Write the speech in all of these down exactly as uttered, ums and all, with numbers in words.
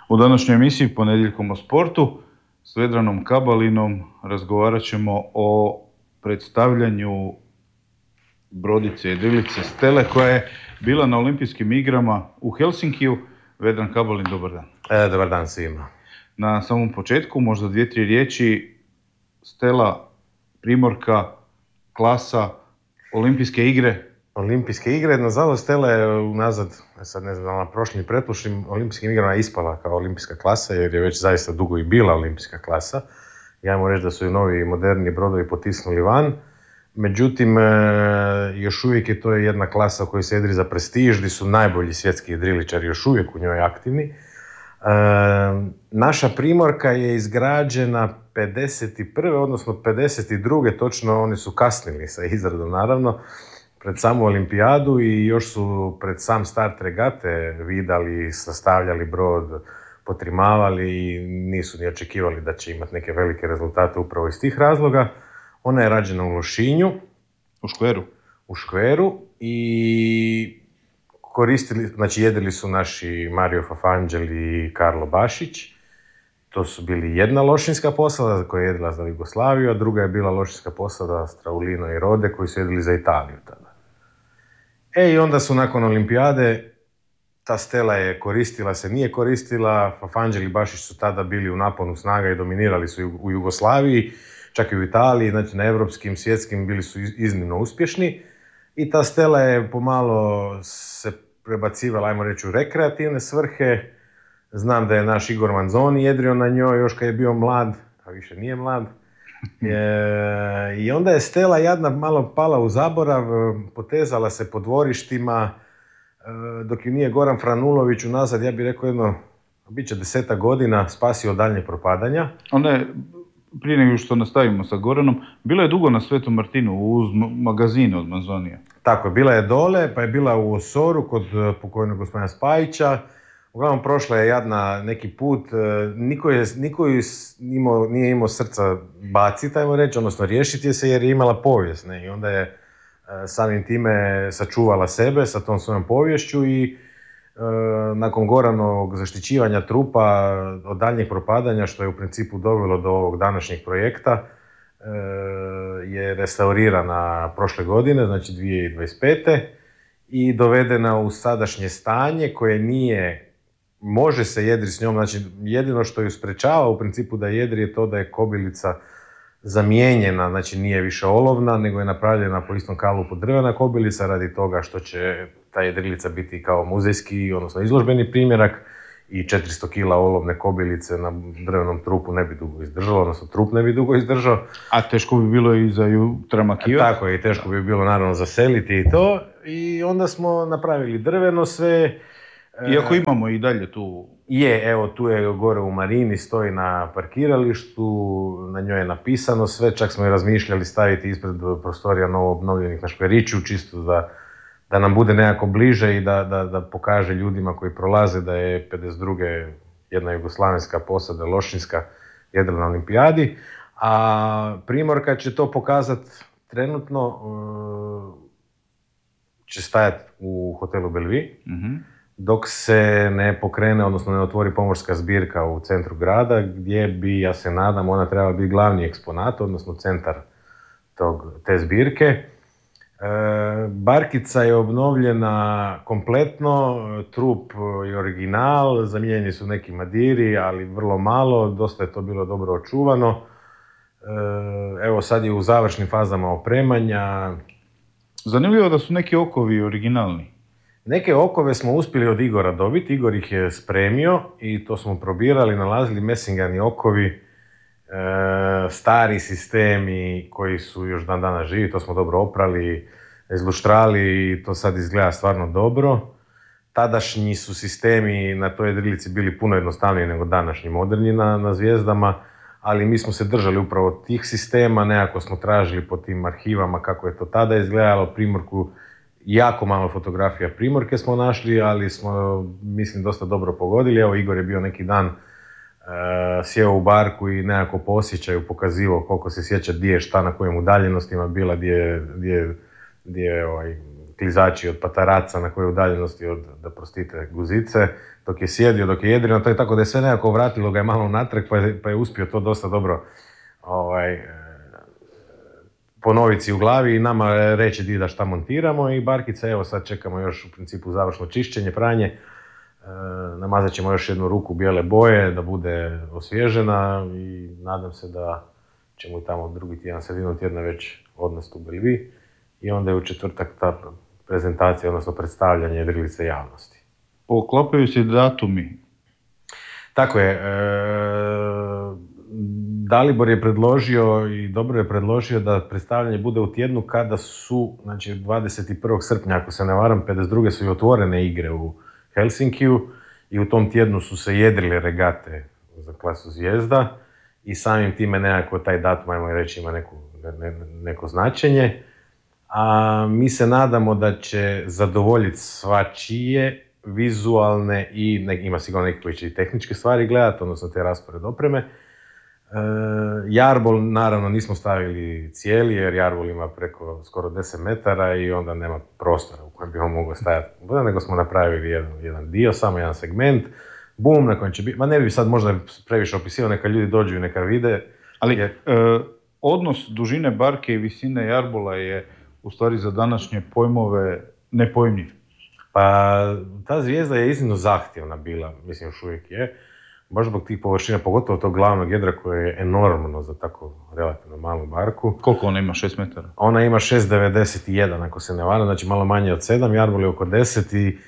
U današnjoj emisiji Ponedjeljkom o sportu s Vedranom Kabalinom razgovarat ćemo o predstavljanju brodice jedrilice Stele koja je bila na olimpijskim igrama u Helsinkiju. Vedran Kabalin, dobar dan. E, dobar dan svima. Na samom početku, možda dvije, tri riječi. Stela, Primorka, klasa, olimpijske igre. Olimpijske igre, nažalost Stela je unazad, sad ne znam, na prošlim i pretprošlim olimpijskim igrama ispala kao olimpijska klasa, jer je već zaista dugo i bila olimpijska klasa. Ja moram reći da su i novi i moderni brodovi potisnuli van. Međutim, još uvijek je to jedna klasa u kojoj se jedri za prestiž, gdje su najbolji svjetski jedriličari još uvijek u njoj aktivni. Naša Primorka je izgrađena pedeset prve odnosno pedeset druge točno, oni su kasnili sa izradom naravno, pred samu olimpijadu i još su pred sam start regate vidali, sastavljali brod, potrimavali i nisu ni očekivali da će imati neke velike rezultate upravo iz tih razloga. Ona je rađena u Lošinju. U Škveru. U Škveru i koristili, znači jedili su naši Mario Fafanđel i Karlo Bašić. To su bili jedna lošinjska posada koja je jedila za Jugoslaviju, a druga je bila lošinjska posada Straulino i Rode koji su jedili za Italiju tada. E i onda su nakon olimpijade, ta Stela je koristila se, nije koristila, Fafanđel i Bašić su tada bili u naponu snaga i dominirali su u Jugoslaviji, čak i u Italiji, znači na europskim, svjetskim bili su iznimno uspješni. I ta Stela je pomalo se prebacivala, ajmo reći, u rekreativne svrhe. Znam da je naš Igor Manzoni jedrio na njoj još kad je bio mlad, a više nije mlad. E, I onda je Stela jadna malo pala u zaborav, potezala se po dvorištima, dok ju nije Goran Franulović unazad, ja bih rekao jedno, bit će deseta godina, spasio od daljnjeg propadanja. Ona je, prije nego što nastavimo sa Goranom, bila je dugo na Svetom Martinu uz magazine od Manzonija. Tako je, bila je dole, pa je bila u Osoru kod pokojnog gospodina Spajića. Uglavnom, prošla je jadna neki put, niko, je, niko je imao, nije imao srca baciti, ajmo reći, odnosno riješiti je se jer je imala povijest. Ne? I onda je samim time sačuvala sebe sa tom svojom poviješću i e, nakon Goranovog zaštićivanja trupa od daljnjeg propadanja, što je u principu dovelo do ovog današnjeg projekta, e, je restaurirana prošle godine, znači dvije tisuće dvadeset pete i dovedena u sadašnje stanje koje nije, može se jedri s njom, znači jedino što ju sprečava u principu da jedri je to da je kobilica zamijenjena, znači nije više olovna, nego je napravljena po istom kalupu drvena kobilica radi toga što će ta jedrilica biti kao muzejski, odnosno izložbeni primjerak i četiristo kila olovne kobilice na drvenom trupu ne bi dugo izdržalo, odnosno trup ne bi dugo izdržao. A teško bi bilo i za ju tramakivati? Tako je, i teško bi bilo naravno zaseliti i to. I onda smo napravili drveno sve. Iako imamo i dalje tu... Je, evo tu je gore u Marini, stoji na parkiralištu, na njoj je napisano sve, čak smo i razmišljali staviti ispred prostorija novo obnovljenih na Škveriću, čisto da, da nam bude nekako bliže i da, da, da pokaže ljudima koji prolaze da je pedeset druge jedna jugoslavenska posada, lošinjska, jedrila na olimpijadi, a Primorka će to pokazati trenutno, će stajati u hotelu Belvi, mm-hmm. dok se ne pokrene, odnosno ne otvori pomorska zbirka u centru grada, gdje bi, ja se nadam, ona trebala biti glavni eksponat, odnosno centar tog, te zbirke. E, barkica je obnovljena kompletno, trup je original, zamijenjeni su neki madiri, ali vrlo malo, dosta je to bilo dobro očuvano. E, evo sad je u završnim fazama opremanja. Zanimljivo da su neki okovi originalni. Neke okove smo uspjeli od Igora dobiti, Igor ih je spremio i to smo probirali, nalazili mesingani okovi, e, stari sistemi koji su još dan dana živi, to smo dobro oprali, izluštrali i to sad izgleda stvarno dobro. Tadašnji su sistemi na toj jedrilici bili puno jednostavniji nego današnji moderni na, na zvijezdama, ali mi smo se držali upravo tih sistema, nekako smo tražili po tim arhivama kako je to tada izgledalo, Primorku. Jako malo fotografija Primorke smo našli, ali smo, mislim, dosta dobro pogodili. Evo, Igor je bio neki dan, e, sjeo u barku i nekako po osjećaju pokazivao koliko se sjeća gdje je šta, na kojim udaljenostima bila, gdje je ovaj, klizači od pataraca na kojoj udaljenosti od, da prostite, guzice, dok je sjedio, dok je jedrino, to je tako da je sve nekako vratilo ga je malo natrag, pa je, pa je uspio to dosta dobro ovaj, ponoviti si u glavi i nama reći di da šta montiramo i Barkica, evo sad čekamo još u principu završno čišćenje, pranje, e, namazat ćemo još jednu ruku bijele boje da bude osvježena i nadam se da ćemo tamo drugi tjedan, sredinu tjedna već odnesti u Bellevue i onda je u četvrtak ta prezentacija, odnosno predstavljanje jedrilice javnosti. Poklapaju se datumi. Tako je. E, Dalibor je predložio i dobro je predložio da predstavljanje bude u tjednu kada su, znači dvadeset prvog srpnja, ako se ne varam, pedeset druge su i otvorene igre u Helsinkiju i u tom tjednu su se jedrile regate za klasu zvijezda i samim time nekako taj datum, ajmo reći, ima neku, ne, neko značenje. A mi se nadamo da će zadovoljiti svačije vizualne i ne, ima sigurno neki koji će i tehničke stvari gledati, odnosno te raspored opreme. E, Jarbol naravno nismo stavili cijeli jer Jarbol ima preko skoro deset metara i onda nema prostora u kojem bi on mogao stajati. Nego smo napravili jedan, jedan dio, samo jedan segment, bum na kojem će biti, ma ne bi sad možda previše opisivao, neka ljudi dođu i neka vide. Ali je, e, odnos dužine barke i visine Jarbola je u stvari za današnje pojmove nepojmljiv. Pa ta zvijezda je iznimno zahtjevna bila, mislim još uvijek je, baš zbog tih površina, pogotovo tog glavnog jedra koje je enormno za tako relativno malu barku. Koliko ona ima? šest metara? Ona ima šest zarez devedeset jedan ako se ne varam, znači malo manje od sedam, Jarbol je oko deset i e,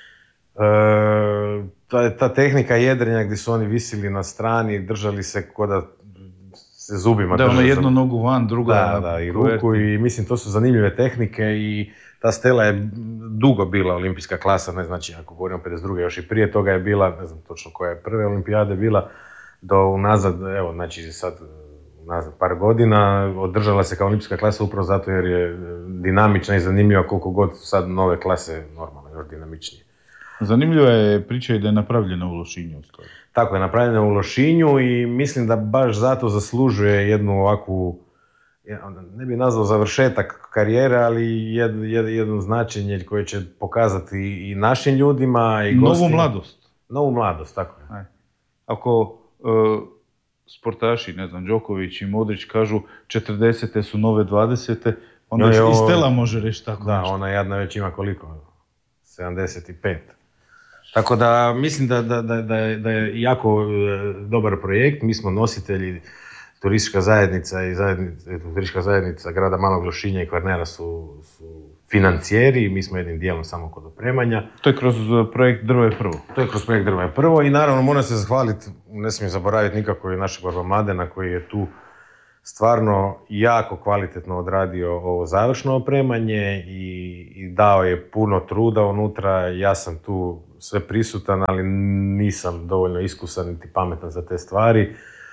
ta, ta tehnika jedrenja gdje su oni visili na strani, držali se ko da se zubima da, drže. Da, ono jednu nogu van, druga da, da, i ruku i mislim to su zanimljive tehnike i ta stela je dugo bila olimpijska klasa, ne znači ako govorimo pedeset druge još i prije toga je bila, ne znam točno koja je prve olimpijade bila, do unazad, evo znači sad unazad par godina, održala se kao olimpijska klasa upravo zato jer je dinamična i zanimljiva koliko god sad nove klase normalno još dinamičnije. Zanimljiva je priča i da je napravljena u Lošinju. Tako je, napravljena u Lošinju i mislim da baš zato zaslužuje jednu ovakvu, ne bih nazvao završetak karijere, ali jed, jed, jedno značenje koje će pokazati i našim ljudima i gostima. Novu mladost. Novu mladost, tako je. Aj. Ako uh, sportaši, ne znam, Đoković i Modrić kažu četrdesete su nove dvadesete, onda no, i Stella može reći tako da, nešto. Da, ona jadna već ima koliko? sedamdeset pet. Tako da mislim da, da, da, da, je, da je jako dobar projekt, mi smo nositelji, turistička zajednica i zajednica, turistička zajednica grada Malog Lošinja i Kvarnera su, su financijeri, mi smo jednim dijelom samo kod opremanja. To je kroz projekt Drvo je prvo. To je kroz projekt Drvo je prvo i naravno moram se zahvaliti, ne smijem zaboraviti nikako i našeg Borba Mladena koji je tu stvarno jako kvalitetno odradio ovo završno opremanje i, i dao je puno truda unutra. Ja sam tu sve prisutan, ali nisam dovoljno iskusan niti pametan za te stvari.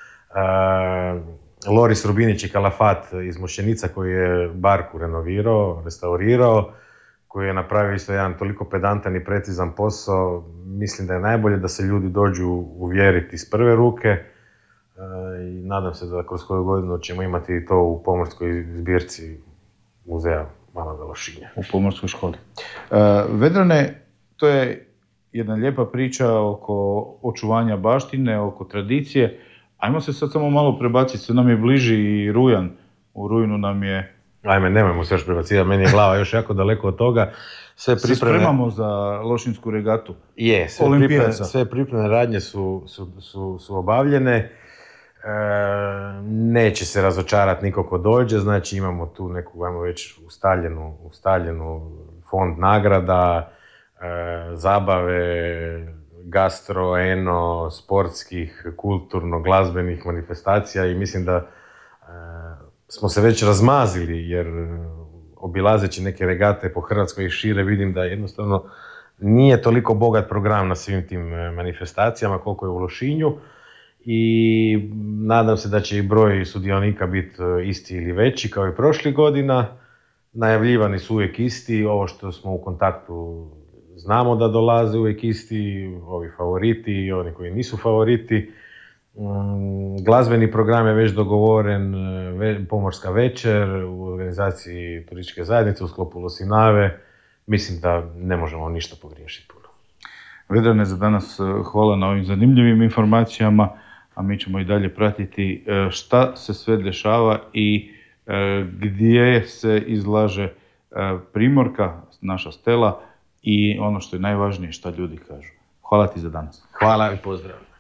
Uh, Loris Rubinić i Kalafat iz Mošćenica koji je barku renovirao, restaurirao, koji je napravio isto jedan toliko pedantan i precizan posao. Mislim da je najbolje da se ljudi dođu uvjeriti iz prve ruke uh, i nadam se da kroz koju godinu ćemo imati to u pomorskoj zbirci muzeja Maloga Lošinja. U pomorskoj školi. Uh, Vedrane, to je jedna lijepa priča oko očuvanja baštine, oko tradicije. Ajmo se sad samo malo prebaciti, sve nam je bliži i rujan. U rujnu nam je... Ajme, nemojmo se još prebaciti, meni je glava još jako daleko od toga. Sve pripreme... Se spremamo za Lošinsku regatu. Je, sve pripremne, sve pripremne radnje su, su, su, su obavljene. E, neće se razočarati niko ko dođe, znači imamo tu neku, ajmo već, ustaljenu, ustaljenu fond nagrada, e, zabave, gastro, eno, sportskih, kulturno, glazbenih manifestacija i mislim da e, smo se već razmazili jer obilazeći neke regate po Hrvatskoj i šire vidim da jednostavno nije toliko bogat program na svim tim manifestacijama koliko je u Lošinju i nadam se da će i broj sudionika biti isti ili veći kao i prošlih godina. Najavljivani su uvijek isti, ovo što smo u kontaktu znamo da dolaze uvijek isti, ovi favoriti i oni koji nisu favoriti. Glazbeni program je već dogovoren, pomorska večer u organizaciji turističke zajednice u sklopu Losinave. mislim da ne možemo ništa pogriješiti puno. Vedrane, za danas hvala na ovim zanimljivim informacijama, a mi ćemo i dalje pratiti šta se sve dešava i gdje se izlaže Primorka, naša Stela, i ono što je najvažnije, šta ljudi kažu. Hvala ti za danas. Hvala i pozdrav.